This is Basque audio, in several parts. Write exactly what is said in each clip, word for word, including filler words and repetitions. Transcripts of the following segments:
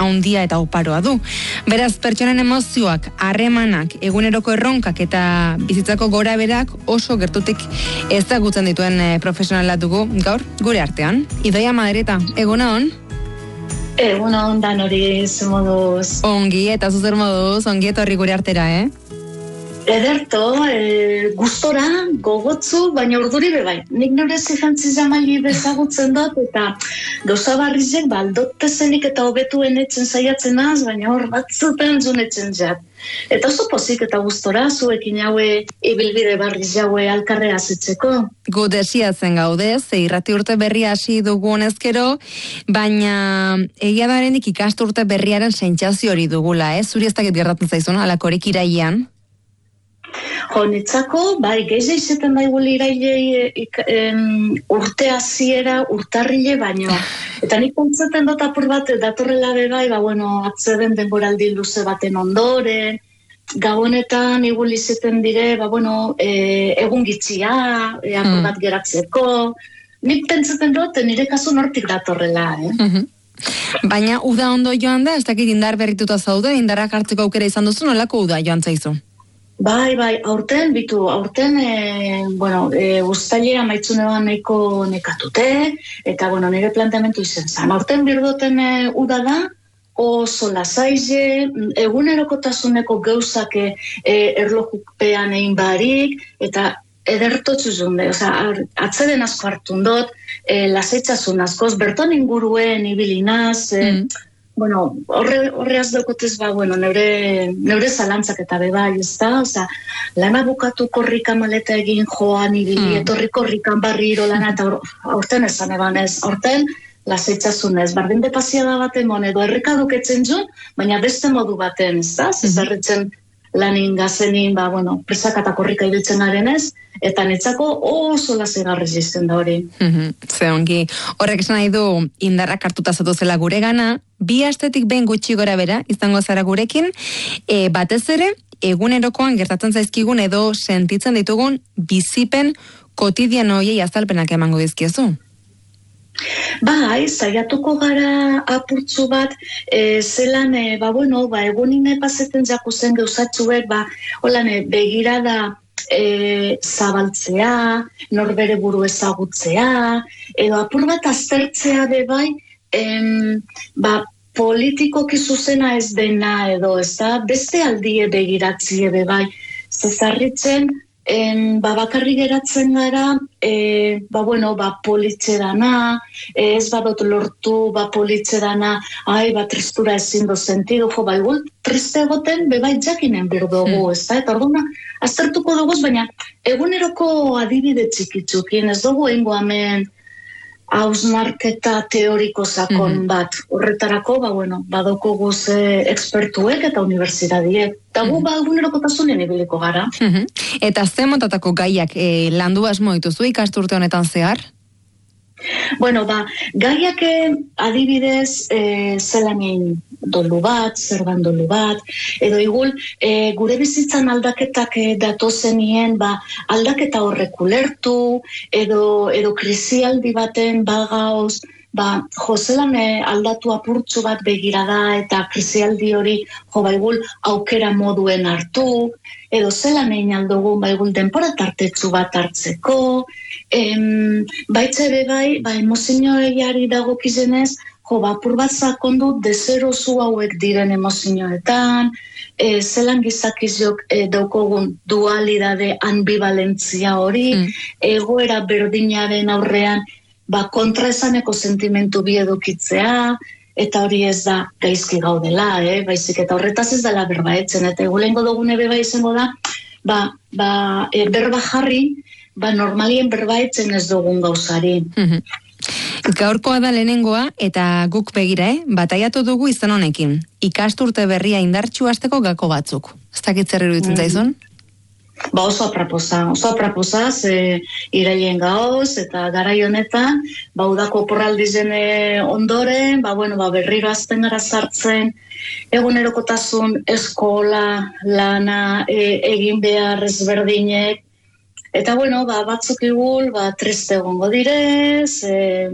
haundia eta oparoa du. Beraz, pertsonen emozioak, harremanak, eguneroko erronkak eta bizitzako gora berak oso gertutik ezagutzen dituen eh, profesionala dugu gaur gure artean. Idoia Madereta, eguna hon? Eguna hon dan hori moduz. Ongi eta zuzer moduz, ongi etorri gure artera, eh? Ederto, e, gustora, gogotzu, baina urduri bebai. Nik nire zifantzi zamali bezagutzen dut, eta gauza barrizek, ba, aldottezenik eta hobetuen etzen saiatzen az, baina hor batzutan zunetzen jat. Eta oso pozik eta gustora, zuekin haue, ibilbide barriz jaue alkarrea zitzeko. Gu desiatzen gaude, ze irrati urte berria hasi dugu honezkero, baina egia da herendik ikasturte berriaren sentsazio hori dugula, eh? Zuri ez dakit gertatzen zaizun, alakorik irailean? Jo, nitzako, bai, geize izaten daiguli irailei urte hasiera urtarrile baino. Eta nik kontzaten dut apur bat, datorrela bai, ba, bueno, atzeden denboraldi luze baten ondoren, gabonetan igul izaten dire, ba, bueno, e, egun gitxia, e, apur bat geratzeko. Nik pentsaten dut, nire kasu nortik datorrela, eh? Mm-hmm. Baina uda ondo joan da, ez dakit indar berrituta zaude, indarrak hartzeko aukera izan duzu, nolako uda joan zaizu? Bai, bai, aurten, bitu, aurten, e, bueno, e, uztailea maitzunean nahiko nekatute, eta, bueno, nire planteamentu izen zan. Aurten birdoten e, uda da, oso lasaize, egunerokotasuneko geuzak e, erlojupean egin barik, eta edertotzu zunde, oza, atzeden asko hartun dut, e, lasaitzasun askoz, berton inguruen ibilinaz, e, mm. Bueno, horre, horreaz daukotez, ba, bueno, neure, neure zalantzak eta bebai, ez da? Oza, lana bukatu korrika maleta egin joan, ibili, mm. etorri korrikan barriro lana, eta aurten esan eban ez, aurten lasaitzazunez, bardin de pasiada baten mon, edo errekaduketzen zuen, baina beste modu baten, ez da? Zezarritzen lanin gazenin, ba, bueno, presak eta korrika ibiltzen garen ez, eta netzako oso lasegarrez izten da hori. Mm-hmm. Ze ongi, horrek esan nahi du indarrak hartuta zatu zela gure gana, bi astetik behin gutxi gora bera, izango zara gurekin, e, batez ere, egunerokoan gertatzen zaizkigun edo sentitzen ditugun bizipen kotidiano hoiei azalpenak emango dizkiezu. Bai, saiatuko gara apurtzu bat, e, zelan, e, ba, bueno, ba, egunine paseten jakuzen geuzatzuek, ba, holan, e, begirada e, zabaltzea, norbere buru ezagutzea, edo apur bat aztertzea be bai, em, ba, politikoki zuzena ez dena edo, ez da, beste aldie begiratzie be bai, zezarritzen, En, ba, bakarri geratzen gara, e, ba, bueno, ba, politxe dana, e, ez badot lortu, ba, politxe dana, ai, ba, tristura ezin do sentido, jo, ba, igual, triste egoten, bebai jakinen birdogu, mm. ez da, eta orduna, aztertuko dugu, baina, eguneroko adibide txikitzukin, ez dugu eingo hemen, hausnarketa teoriko sakon mm-hmm. bat. Horretarako, ba, bueno, badoko guze ekspertuek eta unibertsitadiek. Eta gu, mm-hmm. ba, egunerokotasunen ibiliko gara. Mm-hmm. Eta ze motatako gaiak e, landu asmo dituzu ikasturte honetan zehar? Bueno, ba, gaiak adibidez e, zelanin dolu bat, zerban dolu bat, edo igul, e, gure bizitzan aldaketak e, datozenien, ba, aldaketa horrek ulertu, edo, edo krisialdi baten bagauz, ba, jo, zelan e, aldatu apurtzu bat begirada eta krisialdi hori, jo, ba, igul, aukera moduen hartu, edo zelan egin aldugu, ba, igul, denpora tartetzu bat hartzeko, em, baitze be bai, ba, emozioari dagokizenez, jo, ba, apur bat sakondu dezerozu hauek diren emozioetan, e, zelan gizakizok e, daukogun dualidade ambivalentzia hori, mm. egoera berdinaren aurrean, ba, kontraesaneko sentimentu bi edukitzea, eta hori ez da gaizki gaudela, eh? Baizik eta horretaz ez dela berba etzen, eta egulengo dugune beba izango da, ba, ba, e, berba jarri, ba, normalien berba etzen ez dugun gauzari. Mm-hmm. Gaurkoa da lehenengoa, eta guk begira, eh? Bataiatu dugu izan honekin. Ikasturte berria indartxu hasteko gako batzuk. Ez dakit zer iruditzen zaizun? Ba, oso apraposa, oso apraposa, ze irailen gaoz, eta garai honetan, ba, udako porraldizen ondoren, ba, bueno, ba, berriro azten gara sartzen, egunerokotasun eskola, lana, e, egin behar ezberdinek, eta, bueno, ba, batzuk igul, ba, triste egongo direz, e,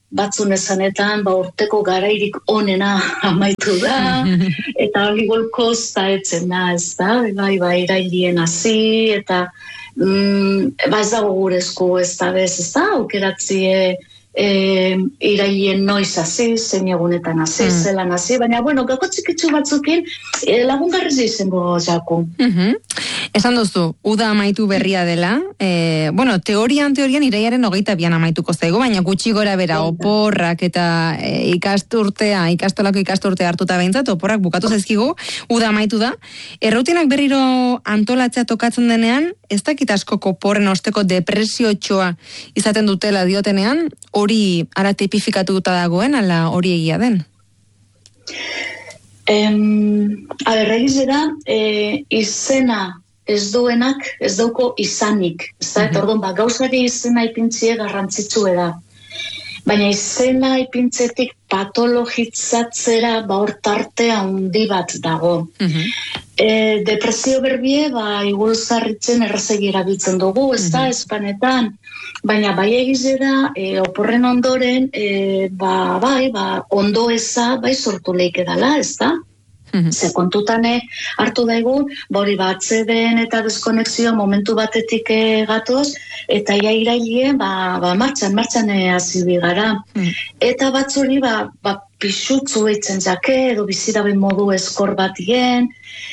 batzun esanetan, ba, urteko garairik onena amaitu da, eta hori golkosta etzen da, ez da, bai, bai, irailien hasi, eta mm, ba, ez dago gurezko, ez da, bez, ez da, aukeratzie e, irailien noiz hasi, zein egunetan hasi, mm. zelan hasi, baina, bueno, gako txikitzu batzukin, e, lagungarriz izango jaku. Mm-hmm. Esan duzu, uda amaitu berria dela, e, bueno, teorian, teorian iraiaren hogeita bian amaituko zaigu, baina gutxi gora bera oporrak eta e, ikasturtea, ikastolako ikasturtea hartuta behintzat, oporrak bukatu zaizkigu, uda amaitu da. Errutinak berriro antolatzea tokatzen denean, ez dakit askoko porren osteko depresio txoa izaten dutela diotenean, hori ara tipifikatuta dagoen, ala hori egia den? Um, a ber, egize da, e, izena ez duenak, ez dauko izanik. Ez da, eta orduan, ba, gauzari izena ipintzie garrantzitsue da. Baina izena ipintzetik patologitzatzera ba hor tarte handi bat dago. E, depresio berbie, ba, igual zarritzen errazegi erabiltzen dugu, ez da, espanetan. Baina bai egize da, e, oporren ondoren, e, ba, bai, ba, ondo eza, bai sortu leike dala, ez da? Mm-hmm. Ze kontutane hartu daigu, bori batze den eta deskonexioa momentu batetik e, gatoz, eta ia irailie, ba, ba martxan, martxan hasi gara. Mm. Eta batzuri, ba, ba pixutzu eitzen jake, edo biziraben modu eskor batien,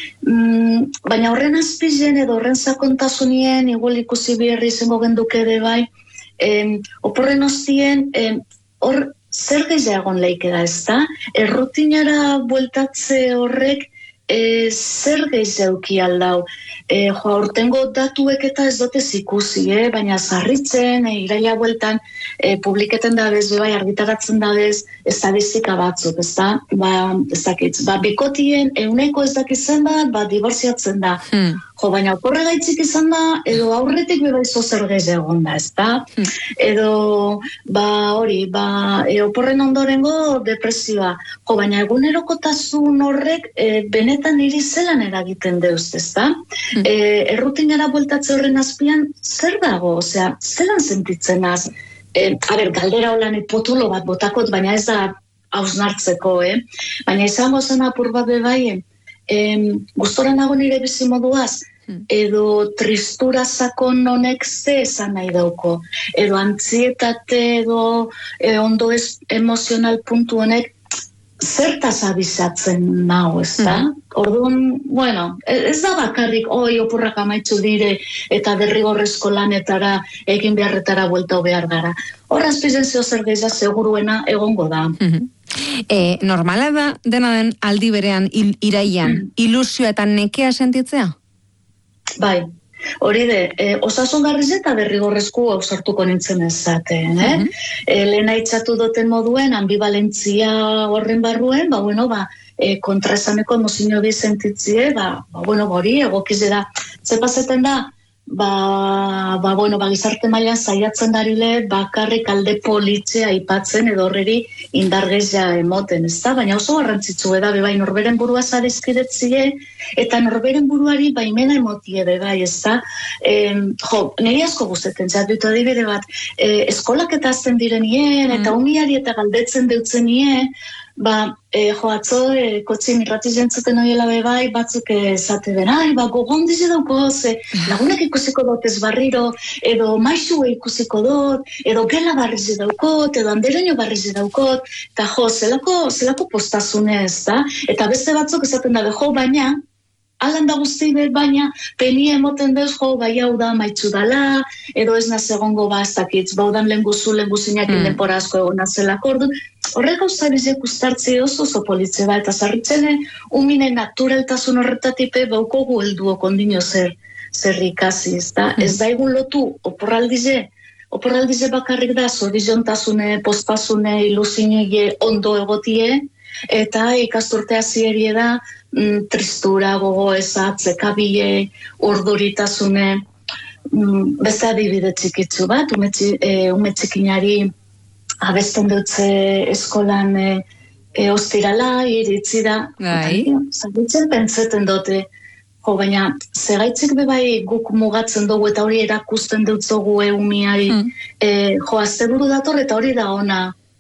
mm, baina horren azpizen edo horren sakontasunien, igual ikusi biherri izango genduke ere bai, em, oporren ostien, em, hor, zer gehiagon leike da, ez da? Errutinara bueltatze horrek e, zer gehiaguki aldau. E, jo, urtengo datuek eta ez dotez ikusi, eh? Baina zarritzen, e, iraila bueltan, e, publiketen dabez, bai, argitaratzen dabez, estadistika batzuk, ez da? Ba, ez dakit, ba, bikotien euneko ez dakitzen bat, ba, diborziatzen da. Hmm. Jo, baina oporre gaitzik izan da, edo aurretik bebaizo zer gehiagon da, ez da? Hmm. Edo, ba, hori, ba, e, oporren ondorengo depresioa. Jo, baina egunerokotasun horrek e, benetan iri zelan eragiten deuz, ez da? Hmm. E, errutinera bueltatze horren azpian, zer dago? Osea, zelan sentitzen az? E, a ber, galdera holan potulo bat botakot, baina ez da hausnartzeko, eh? Baina izango zen apur bat bebaien, Em, gustora nago nire bizi moduaz, edo tristura sakon honek ze esan nahi dauko, edo antzietate edo e, ondo ez emozional puntu honek zertaz abizatzen nago, ez da? Mm. Orduan, bueno, ez da bakarrik, oi, opurrak amaitzu dire eta derrigorrezko lanetara egin beharretara bueltau behar gara. Horraz pizen zeo zer gehiago seguruena egongo da. Mm-hmm. E, normala da dena den aldi berean il, iraian, mm. ilusioa eta nekea sentitzea? Bai, hori de, e, osasun garriz eta derrigorrezko ausartuko nintzen ezaten, eh? Mm-hmm. E, lehena itxatu duten moduen, ambivalentzia horren barruen, ba, bueno, ba, e, kontraesaneko emozio bi sentitzie, ba, ba, bueno, hori, egokize da. Ze paseten da, ba, ba, bueno, ba, gizarte mailan saiatzen darile bakarrik alde politzea aipatzen edo horreri indargezia emoten, ez da? Baina oso garrantzitsu da, bebai, norberen burua zarezkiretzie, eta norberen buruari baimena emotie, bebai, ez da? E, jo, niri asko guztetzen, zat dutu adibide bat, e, eskolak eta azten direnien, eta mm. umiari eta galdetzen deutzen nien, ba, e, jo, atzo, e, kotzi mirratiz jentzuten horiela bebai, batzuk esate den, ai, ba, gogon dizi dauko, ze lagunak ikusiko dut ez barriro, edo maixue ikusiko dut, edo gela barrizi daukot, edo andereño barrizi daukot, eta jo, zelako, zelako postazunez, da? Eta beste batzuk esaten dabe, jo, baina, alan da guzti behar, baina, peni emoten deuz, jo, bai hau da maitzu dala, edo ez naz egongo ba, ez dakitz, baudan lehen guzu, lehen guzinak mm. denpora asko egon nazelako, orduan, horrek gauza bizek ustartzi oso oso politze ba, eta zarritzene, umine naturaltasun horretatipe baukogu helduok ondino zer, zer ikasi, ez da? Mm. Ez da egun lotu, oporraldize, oporraldize bakarrik da, zorizontasune, pospasune, ilusinie ondo egotie, eta ikasturtea zierie da, mm, tristura, gogo eza, tzekabile, urduritasune, mm, beste adibide txikitzu bat, ume, e, ume txikinari abesten dutze eskolan e, e, ostirala, iritzi da, zabitzen pentseten dute, jo, baina zegaitzik bebai guk mugatzen dugu eta hori erakusten dutzogu eumiari, mm. e, jo, azte buru dator eta hori da ona,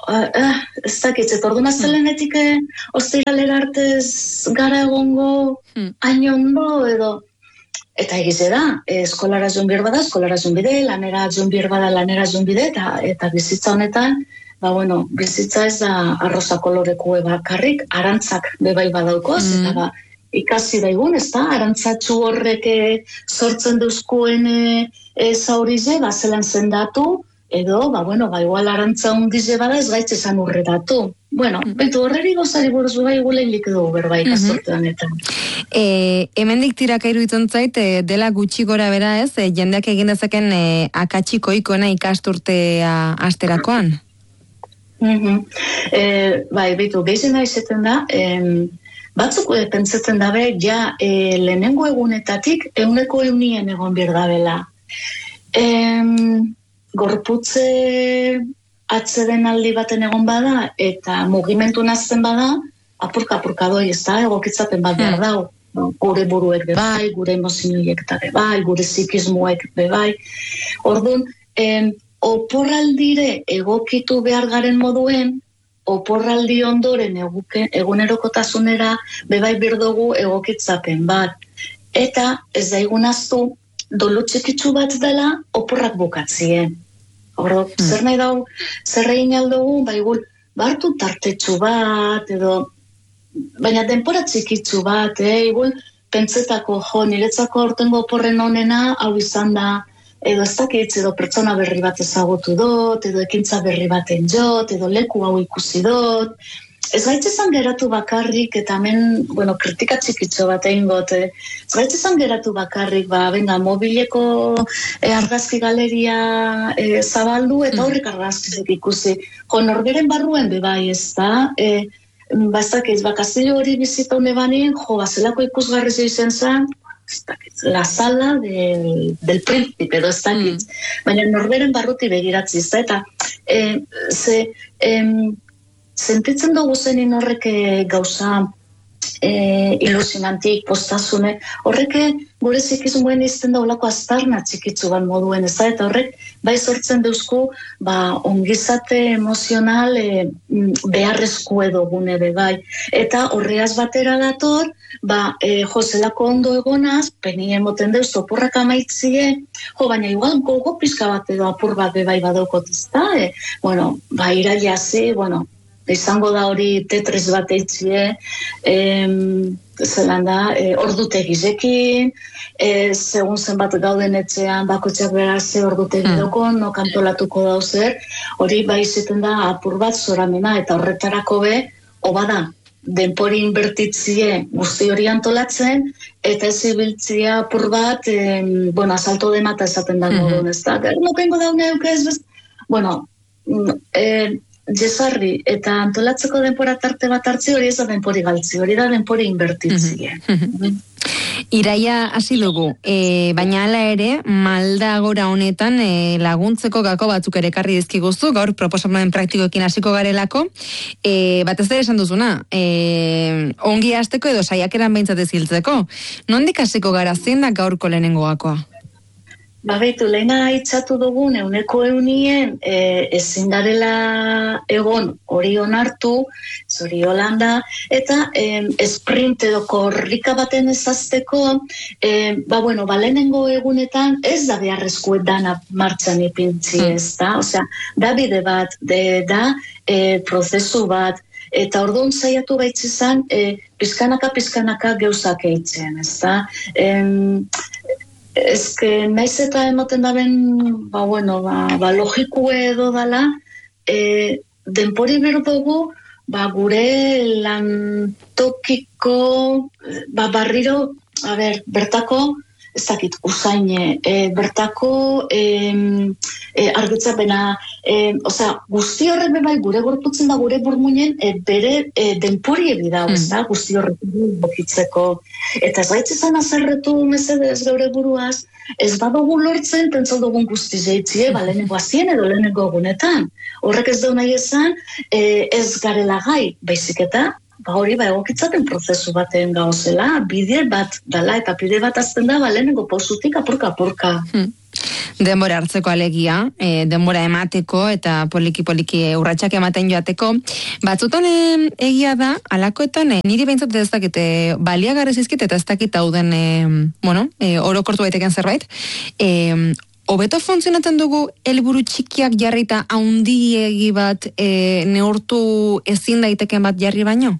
uh, uh, ez dakit, eta orduan azalenetik eh, ostiralera artez gara egongo hmm. hain ondo edo, eta egize da, eskolara joan behar bada, eskolara joan bide, lanera joan behar bada, lanera joan bide, eta, eta bizitza honetan, ba bueno, bizitza ez da arroza koloreko bakarrik, arantzak bebai badaukoz, mm. eta ba, ikasi daigun, ez da, arantzatxu horrek sortzen duzkuen e, zaurize, ba, zelan zendatu, edo, ba, bueno, ba, igual arantza hundize bada ez gaitz esan urretatu. Bueno, mm. bentu horreri gozari buruz bai gulen lik dugu berba ikastortean eta. E, hemendik tiraka iruditzen zait, e, dela gutxi gora bera ez, e, jendeak egin dezaken e, akatsiko ikoena ikasturtea asterakoan? Mm-hmm. E, bai, betu, gehizen izaten da, em, batzuk e, pentsatzen dabe, ja, e, lehenengo egunetatik, euneko eunien egon birdabela. Em, gorputze atzeden aldi baten egon bada, eta mugimentu nazten bada, apurka-apurka doi, ez da, egokitzapen bat behar dau. Gure buruek bebai, gure emozioiek eta bebai, gure psikismoek bebai. Orduan, em, oporraldire egokitu behar garen moduen, oporraldi ondoren eguke, egunerokotasunera bebai birdogu egokitzapen bat. Eta ez daigun aztu, dolu txikitsu bat dela oporrak bukatzien. Ordo, hmm. zer nahi dau, zer egin aldugu, ba igul, bartu tartetxu bat, edo, baina denpora txikitsu bat, eh, igul, pentsetako, jo, niretzako ortengo oporren onena, hau izan da, edo ez dakitz, edo pertsona berri bat ezagutu dut, edo ekintza berri baten jot, edo leku hau ikusi dut. Ez gaitzezan geratu bakarrik, eta hemen, bueno, kritika txikitzo bat egin gote, ez gaitzezan geratu bakarrik, ba, venga, mobileko e, argazki galeria e, zabaldu, eta horrek argazkizik ikusi. Jo, norberen barruen bebai, ez da, e, ba, ez dakitz, ba, Kastillo hori bizita une banien, jo, bazelako ikusgarri zeizen zen, la sala del, del príncipe, edo ez dakitz. Mm. Baina norberen barruti begiratzi, ez da, eta e, ze... Em, sentitzen dugu zenin horrek gauza e, ilusionantik, postazune, horrek gure zikizmuen izten da olako aztarna txikitzu ban moduen, ez da, eta horrek bai sortzen deuzku ba, ongizate emozional e, beharrezko edo gune be bai. Eta horreaz batera dator, ba, e, jozelako ondo egonaz, peni emoten deuz, oporrak amaitzie, jo, baina igual gogo pizka bat edo apur bat be bai badaukot, ez da, e, bueno, ba, iraiazi, bueno, izango da hori tetres bat eitzie, em, zelan da, e, ordutegizekin, e, segun zenbat gauden etxean, bakotxak beraz ze ordutegi mm. dokon, no kantolatuko dauzer, hori bai izaten da apur bat zoramena, eta horretarako be, oba da, denpori inbertitzie guzti hori antolatzen, eta ez ibiltzia apur bat, em, bueno, asalto de mata esaten da mm-hmm. modun, ez da, gernokengo daune euke ez bez, bueno, e, jesarri, eta antolatzeko denpora tarte bat hartzi hori ez da denpori galtzi, hori da denpori inbertitzie. Mm-hmm. Iraia hasi dugu, e, baina hala ere, malda gora honetan e, laguntzeko gako batzuk ere karri dizkiguzu, gaur proposamen praktikoekin hasiko garelako, e, batez ere esan duzuna, e, ongi hasteko edo saiakeran behintzat eziltzeko. Nondik hasiko gara, zein da gaurko lehenengo gakoa? Ba, behitu, lehena itzatu dugun, euneko eunien, e, ezin darela egon hori onartu, zori holanda, eta e, esprint edo korrika baten ezazteko, e, ba, bueno, ba, lehenengo egunetan ez da beharrezko dana martxan ipintzi ez da, osea, da bide bat, de, da e, prozesu bat, eta orduan zaiatu baitzizan, e, pizkanaka-pizkanaka geuzak eitzen, ez da, em, Ez que naiz eta emoten daben, ba, bueno, ba, ba logiku edo dala, e, denpori berdugu, ba, gure lantokiko, ba, barriro, a ber, bertako, ez dakit, usaine, e, bertako e, e, argitzapena, e, osea, guzti horren bebai gure gorputzen da gure burmuinen e, bere e, denpori ebi da, ez da, guzti horrekin bokitzeko. Eta ez gaitzizan azerretu mesedez geure buruaz, ez badugu lortzen, tentzal dugun guzti zeitzie, ba, lehenengo azien edo lehenengo egunetan. Horrek ez dauna izan, e, ez garela gai, baizik eta, ba hori ba egokitzaten prozesu baten gauzela, bide bat dala, eta bide bat azten da, ba lehenengo pausutik apurka-apurka. Hmm. Denbora hartzeko alegia, e, denbora emateko eta poliki-poliki urratsak ematen joateko. Batzutan e, egia da, alakoetan e, niri behintzat ez dakite baliagarri zizkit eta ez dakit hauden, e, bueno, e, orokortu baiteken zerbait. E, Hobeto funtzionatzen dugu helburu txikiak jarrita haundiegi bat e, neurtu ezin daiteken bat jarri baino?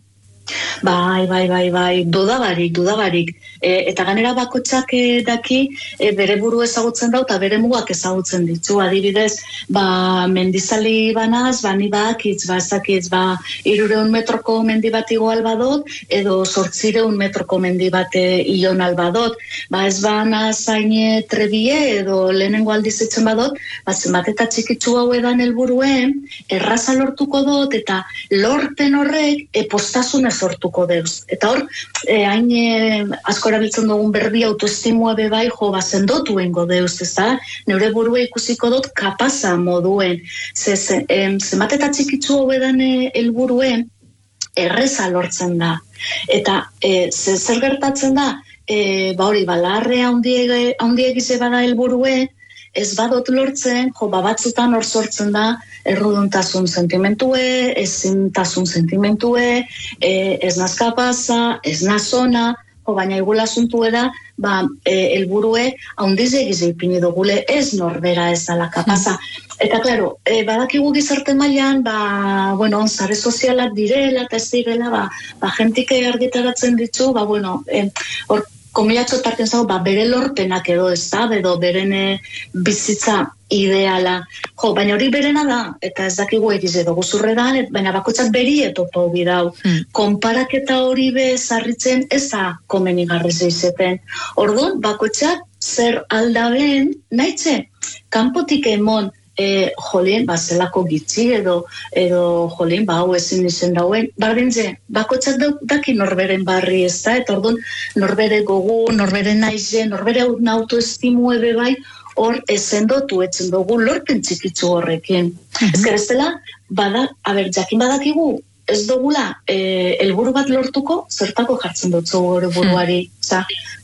Bai, bai, bai, bai, dudabarik, dudabarik. E, eta ganera bakoitzak e, daki e, bere buru ezagutzen dau eta bere mugak ezagutzen ditu. Adibidez, ba, mendizali banaz, ba, ni bakitz, ba, ezakitz, ba, irureun metroko mendi bat igual badot, edo sortzireun metroko mendi bat e, ion albadot. Ba, ez bana zaine trebie, edo lehenengo aldizitzen badot, ba, zenbat eta txikitzu hau edan helburuen, erraza lortuko dut, eta lorpen horrek e, postasuna sortuko deuz. Eta hor, eh, hain eh, asko erabiltzen dugun berbi autoestimua bebai jo bazendotu engo deuz, ez da? Neure burua ikusiko dut kapaza moduen. Ze, ze, em, zenbat eta txikitzu hobedan helburuen erreza lortzen da. Eta eh, ze, zer gertatzen da, eh, ba hori, balarre haundiegize bada helburue, ez badot lortzen, jo, batzutan hor sortzen da, erruduntasun sentimentue, ezintasun sentimentue, e, ez naz kapaza, ez naz ona, jo, baina igula asuntu da, ba, e, elburue, haundiz egize ipini dugule, ez norbera ez dala kapaza. Eta, klaro, e, badakigu gizarte mailan, ba, bueno, zare sozialak direla, eta ez direla, ba, ba jentike argitaratzen ditzu, ba, bueno, e, hor, komilatxo tarten zago, ba, bere lorpenak edo ez da, edo beren bizitza ideala. Jo, baina hori berena da, eta ez dakigu egiz edo guzurre da, baina bakoitzak beri etopo bidau. Hmm. Konparaketa hori be zarritzen ez da komenigarrez izeten. Orduan, bakoitzak zer aldaben, nahitze, kanpotik emon, E, jolien, ba, zelako gitzi edo, edo jolien, ba, hau ezin izen dauen, bardintze, bakoitzak daki norberen barri ez da, eta orduan norbere gogu, norbere naize, norbere autoestimu ebe bai, hor ezendotu etzen dugu lorpen txikitzu horrekin. Mm-hmm. Ezker ez dela, bada, aber, jakin badakigu, ez dugula, e, elburu bat lortuko, zertako jartzen dutzu gure buruari. Oza,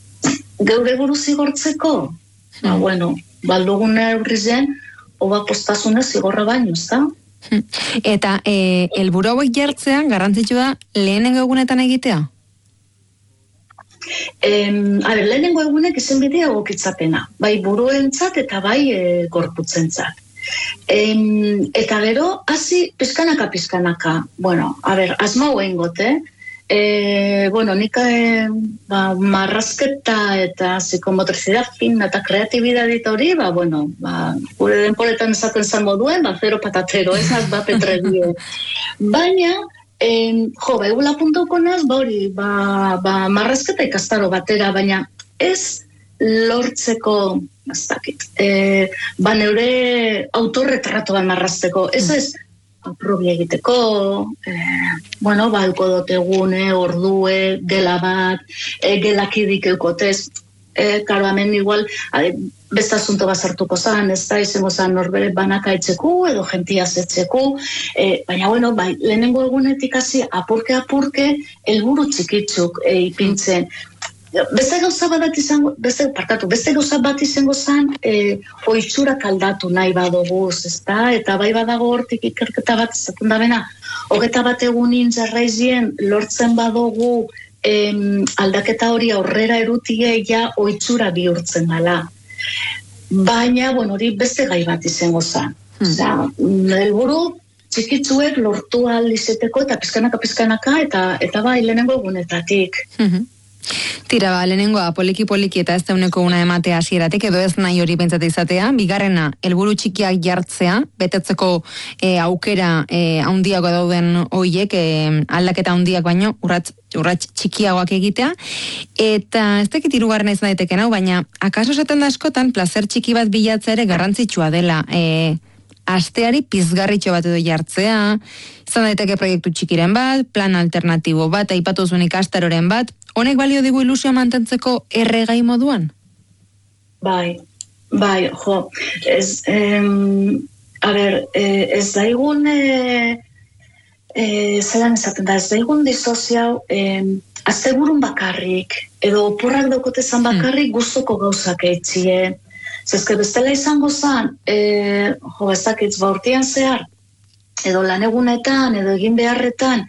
geure buru zigortzeko, ba, bueno, baldugun eurrizen, oba postasuna zigorra baino, ez da? Eta e, elburu hauek jartzean garrantzitsu da lehenengo egunetan egitea? Em, a ber, lehenengo egunek izen bidea egokitzapena. Bai buruentzat eta bai e, gorputzentzat. Em, eta gero, hasi pizkanaka pizkanaka. Bueno, a ber, asma hoen gote, E, bueno, nik e, ba, marrazketa eta psikomotricidad fina eta kreatibidadita hori, ba, bueno, ba, gure denporetan esaten zango duen, ba, zero patatero, esaz, ba, petredie. Baina, e, jo, ba, egula puntuko naz, ba, hori, ba, ba, marrazketa ikastaro batera, baina ez lortzeko, ez dakit, e, ba, neure autorretrato bat marrazteko, ez ez, aprobi egiteko, eh, bueno, balko dotegune, ordue, gela bat, eh, gelakidik eukotez, eh, karo, hemen igual, ade, beste asunto bazartuko zan, ez da, izango zan norbere banaka etxeku, edo gentia zetxeku, eh, baina, bueno, bai, lehenengo egunetik hasi apurke-apurke, helburu txikitzuk eh, ipintzen. Beste gauza bat izango, beste, parkatu, beste gauza bat izango zan, e, oitzurak aldatu nahi badoguz, ez da? Eta bai badago hortik ikerketa bat izaten da bena, hogeta bat egunin jarraizien lortzen badogu em, aldaketa hori aurrera erutie ja oitzura bihurtzen dela. Baina, bueno, hori beste gai bat izango zan. Hmm. Osa, helburu txikitzuek lortu ahal izeteko eta pizkanaka pizkanaka eta, eta bai lehenengo egunetatik. Hmm. Tira, ba, lehenengoa poliki-poliki eta ez dauneko una ematea hasieratik edo ez nahi hori pentsate izatea. Bigarrena, helburu txikiak jartzea, betetzeko e, aukera e, haundiago dauden hoiek, e, aldaketa haundiak baino, urratz, urratz txikiagoak egitea. Eta ez dakit hirugarrena izan daiteken hau, baina akaso esaten da askotan, plazer txiki bat bilatzea ere garrantzitsua dela. E, asteari pizgarritxo bat edo jartzea, izan daiteke proiektu txikiren bat, plan alternatibo bat, aipatu zuen ikastaroren bat, honek balio digu ilusioa mantentzeko erregai moduan? Bai, bai, jo, ez, em, a ber, eh, ez daigun, eh, eh, zelan esaten da, ez daigun disoziau, eh, asteburun bakarrik, edo oporrak daukotezan bakarrik hmm. guztoko gauzak eitzie. Zezke bestela izango zen, e, jo, ez dakitz, ba, urtean zehar, edo lan egunetan, edo egin beharretan,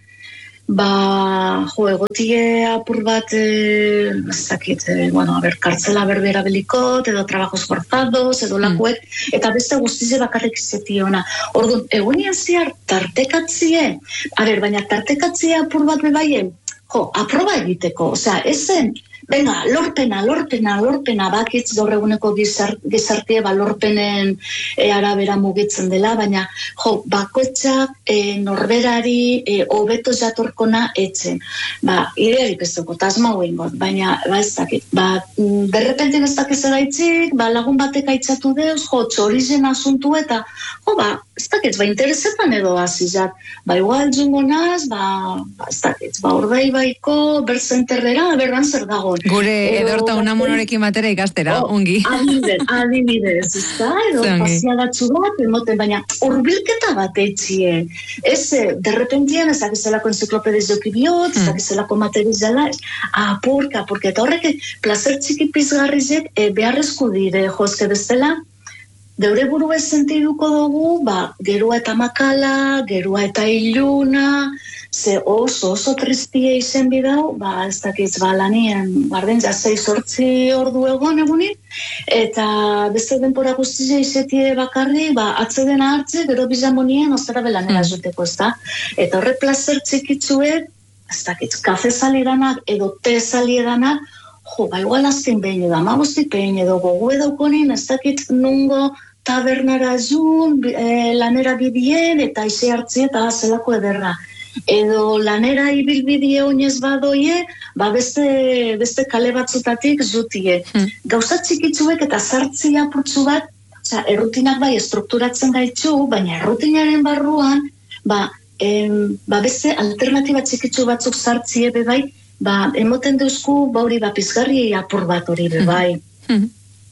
ba, jo, egotie apur bat, e, ez dakit, e, bueno, a ber, kartzela berbera belikot, edo trabajos forzados, edo lakuek, eta beste guztize bakarrik izetiona. Orduan, egunien ziar tartekatzie, a ber, baina tartekatzie apur bat bebaien, jo, aproba egiteko, osea, ezen, venga, lorpena, lorpena, lorpena, bakitz gaur eguneko gizar, gizartie, ba, lorpenen e, arabera mugitzen dela, baina, jo, bakoitzak e, norberari e, hobeto jatorkona etzen. Ba, idearik ez dugu, tasmau ingot, baina, ba, ez dakit, ba, derrepentin ez dakiz eraitzik, ba, lagun batek aitzatu deuz, jo, txorizen asuntu eta, jo, ba, ez dakit, ba, interesetan edo azizat, ba, igual jungo naz, ba, ba, ez dakit, ba, ordai baiko, berzenterrera, berran zer dago. Gure edorta unamonorekin batera ikastera, oh, ongi. Adibidez, adibidez, ez da, edo pasiadatzu bat, emoten, baina urbilketa bat eitzie. Ez, derrepentien, ez dakizelako enziklopediz joki biot, ez dakizelako materizela, apurka, apurka, eta horrek placer txiki pizgarrizek e, beharrezku dire, jozke bestela, deure buru ez sentiduko dugu, ba, gerua eta makala, gerua eta iluna, ze oso, oso tristie izen bidau, ba, ez dakiz, ba, lanien, barden, ja, zei sortzi ordu egon egunin, eta beste denpora guztizia izetie bakarri, ba, atzedena hartze, gero bizamonien, ozera belanera juteko, ez da? Eta horre placer txikitzuek, ez dakiz, kafe saliranak, edo te saliranak, jo, ba, igual azken behin edo, amabostik behin edo, gogu edaukonin, ez dakit nungo tabernara jun, e, lanera bidien, eta ize hartzi eta zelako ederra. Edo lanera ibilbidie oinez badoie, ba beste, beste kale batzutatik zutie. Hmm. Gauza txikitzuek eta zartzi apurtzu bat, oza, errutinak bai estrukturatzen gaitzu, baina errutinaren barruan, ba, em, ba beste alternatiba txikitzu batzuk zartzie bebai, ba, emoten deuzku, ba hori, ba, pizgarri apur bat hori bebai. Hmm.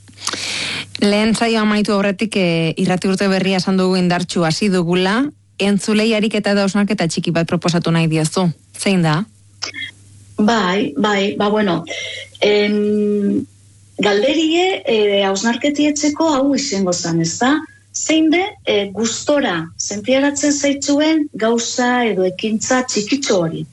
Lehen zaio amaitu horretik e, irrati urte berria esan dugu indartxu hasi dugula, entzulei ariketa da osnarketa txiki bat proposatu nahi diozu. Zein da? Bai, bai, ba bueno, em, galderie e, hausnarketietzeko hau izango zan, ez da? Zein de, e, gustora sentiaratzen zaitzuen gauza edo ekintza txikitxo hori.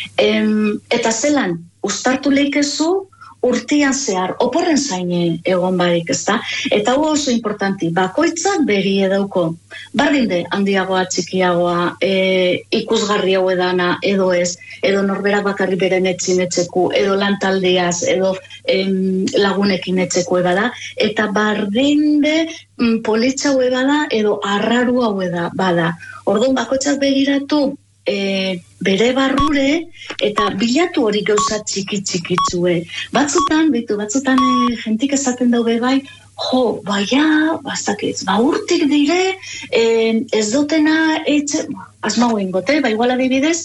Em, eta zelan, ustartu leikezu, urtian zehar, oporren zaine egon barik, ez da? Eta hau oso importanti, bakoitzak beri edauko, bardinde handiagoa, txikiagoa, e, ikusgarri hau edana, edo ez, edo norberak bakarri beren etxin etxeku, edo lantaldeaz, edo em, lagunekin etxeku ebada, eta bardinde mm, politxa hau ebada, edo arraru hau eda, bada. Orduan, bakoitzak begiratu, E, bere barrure eta bilatu hori gauza txiki txikitzue. Batzutan, bitu, batzutan e, jentik esaten daude bai, jo, baia, bastakez, ba urtik dire, e, ez dutena etxe, asmau ingote, ba igual adibidez,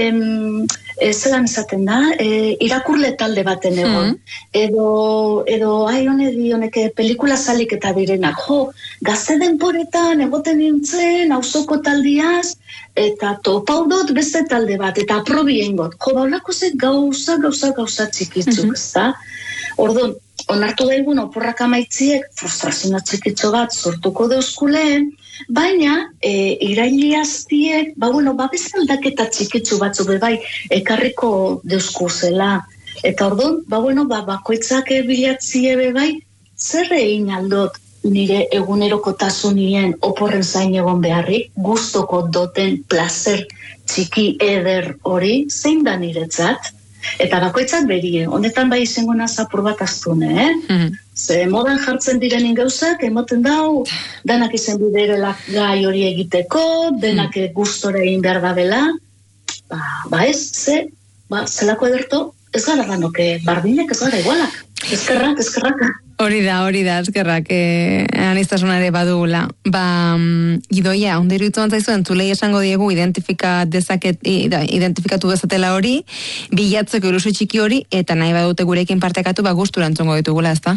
em, e, zelan esaten da, e, irakurle talde baten egon. Mm. Edo, edo, ai honedi honeke pelikula zalik eta direnak, jo, gazte denporetan egoten nintzen, auzoko taldiaz, eta topau dut beste talde bat, eta aprobien got. Jo, baulako ze gauza, gauza, gauza txikitzuk, mm-hmm. ez da? Orduan, onartu daigun oporrak amaitziek frustrazio txikitzo bat sortuko deuskuleen, baina e, irailiaztiek, ba bueno, ba bezaldaketa txikitzu batzu bebai ekarriko deuskuzela. Eta orduan, ba bueno, ba bakoitzak bilatzie bebai, zer egin aldot nire egunerokotasunien oporren zain egon beharrik, gustoko doten placer txiki eder hori, zein da niretzat? Eta bakoitzak berie, honetan bai izango nazapur bat aztune, eh? Mm-hmm. Ze modan jartzen direnin gauzak, emoten dau, denak izan biderelak gai hori egiteko, denak mm. gustora egin behar da bela, ba, ba ez, ze, ba, zelako ederto, ez gara danoke, bardinek ez gara igualak, ezkerrak, ezkerrak. Hori da, hori da, eskerrak, eh, aniztasuna ere badugula. Ba, um, Idoia, onderu ituan zaizu, entzulei esango diegu identifika dezaket, identifikatu dezatela hori, bilatzeko iluso txiki hori, eta nahi badute gurekin partekatu, ba, gustura entzungo ditugula, ez da?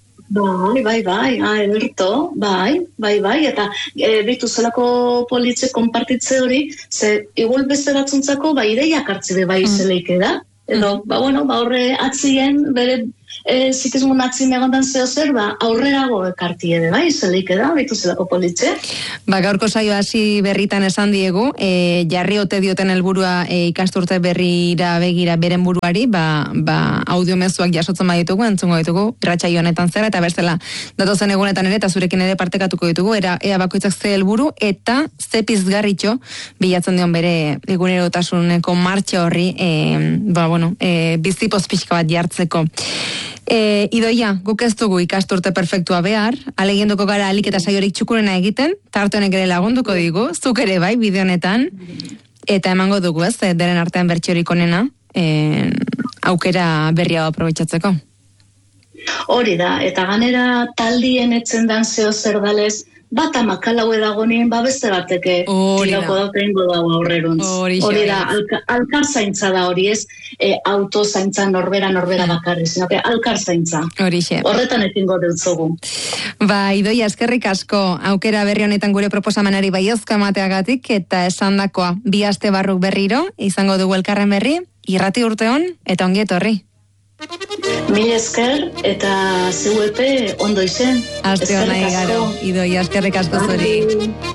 Bai, bai, bai, ah, ederto, bai, bai, bai, eta e, bitu zelako politze konpartitze hori, ze igual beste batzuntzako, ba, ideiak hartze be bai mm. zeleike da, edo, ba, bueno, ba, horre atzien, bere e, zikizmu natzin egondan zeo zer, ba, aurrerago ekarti ere, bai, zelik eda, bitu zelako politxe. Ba, gaurko saio hasi berritan esan diegu, e, jarri ote dioten helburua e, ikasturte berrira begira beren buruari, ba, ba audiomezuak jasotzen baditugu, entzungo ditugu, irratsaio honetan zera, eta bestela datozen egunetan ere, eta zurekin ere partekatuko ditugu, era, ea bakoitzak ze helburu eta ze pizgarritxo bilatzen dion bere egunerotasuneko martxa horri, e, ba, bueno, e, bizipoz pixka bat jartzeko. E, Idoia, guk ez dugu ikasturte perfektua behar, alegienduko gara alik eta saiorik txukurena egiten, tarte honek ere lagunduko digu, zuk ere bai, bideo honetan, eta emango dugu ez, deren artean bertxorik onena, e, aukera berria aprobetxatzeko. Hori da, eta ganera taldien etzen dan zeo zer dalez, bat amakalau edagonien, ba beste bateke tiroko daute ingo dago aurreruntz. Hori da, alka, alkar zaintza da hori ez, e, auto zaintza norbera norbera bakarri, sino que alkar zaintza. Horixe. Horretan ekingo dutzugu. Ba, Idoia, eskerrik asko, aukera berri honetan gure proposamenari baiozka emateagatik, eta esandakoa, bi aste barruk berriro, izango dugu elkarren berri, irrati urteon, eta ongi etorri. Mil esker eta zeuepe ondo izen. Aste hona igaro, Idoia, eskerrik asko zuri.